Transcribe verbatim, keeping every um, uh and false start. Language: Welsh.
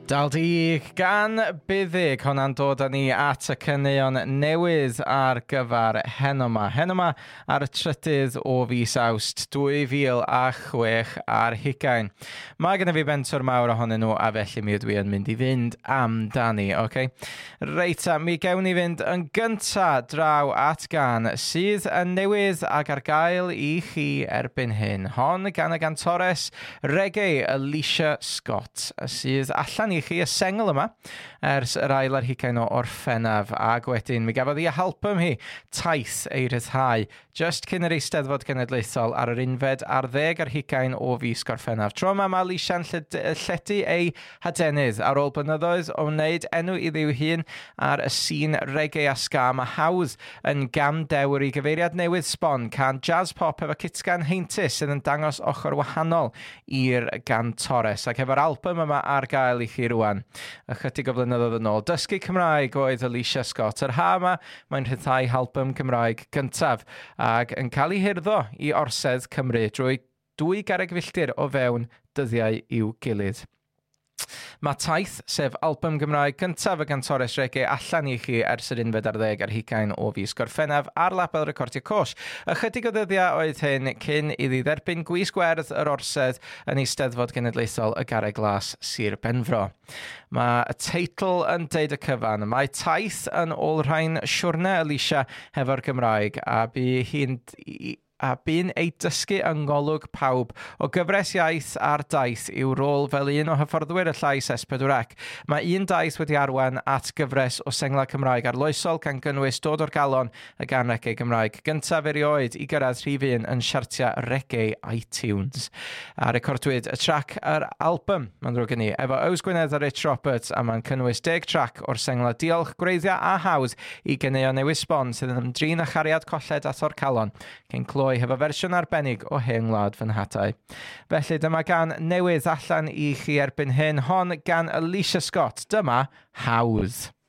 Daldi gan buddig hwnna'n dod â ni at y caneuon newydd ar gyfer heno yma. Heno yma ar y trydydd o fis Awst dwy fil a chwech ar hugain. Mae gennym fi bentwr mawr ohonyn nhw a felly mi ydw i yn mynd i fynd amdani, oce? Okay? Reita, mi gewn ni fynd yn gynta draw at gan sydd yn newydd ag ar gael i chi erbyn hyn. Hon gan y gantores reggae Alicia Scott sydd allan i chi y sengl yma ers yr ail ar hugain o Orffennaf ac wedyn mi gafodd ei halbym hi taith ei ryddhau just cyn yr Eisteddfod Genedlaethol ar yr unfed ar ddeg ar hugain o fis Gorffennaf. Tro yma mae Alicia'n lledu ei hadenydd ar ôl blynyddoedd o wneud enw iddiw hun ar y sîn reggae a ska. Mae hawdd yn gam dewr i gyfeiriad newydd sbon can jazz pop efo kitgan heintus sydd yn dangos ochr wahanol i'r gantores ac efo'r album yma ar gael i chi rwan ychydig o flynyddoedd yn ôl. Dysgu Cymraeg oedd Alicia Scott. Yr ha yma mae'n rhyddhau album Cymraeg cyntaf ac yn cael ei hirddo i orsedd Cymru drwy dwy garreg filltir o fewn dyddiau i'w gilydd. Mae taith, sef album Gymraeg cyntaf y gantores reggae allan i chi ers yr unfed ar ddeg ar hugain o fis Gorffennaf ar label recordio cosh. Ychydig o ddyddiau oedd hyn cyn iddi dderbyn gwisg gwerth yr orsedd yn Eisteddfod Genedlaethol y Garreg Glas Sir Benfro. Mae y teitl yn deud y cyfan. Mae taith yn olrhain siwrne Alicia hefo'r Gymraeg a bu hi'n a bu'n ei dysgu yng ngolwg pawb o gyfres iaith a'r daith i'w rôl fel un o hyfforddwyr y llais S pedwar C. Mae un daith wedi arwain at gyfres o senglau Cymraeg arloesol gan gynnwys dod o'r galon y gan reggae Gymraeg gyntaf erioed i gyrraedd rhif un yn siartiau reggae iTunes. A recordwyd y trac yr album, mae'n drwg i ni, efo Ows Gwynedd a Rich Roberts a mae'n cynnwys deg trac o'r senglau Diolch, Gwreiddiau a Hawdd i ganeuon newydd sbon sydd yn ymdrin â chariad colled a thor calon cyn cloi hefo fersiwn arbennig o hen wlad fy nhatau. Felly dyma gan newydd allan i chi erbyn hyn, hon gan Alicia Scott. Dyma Hawdd.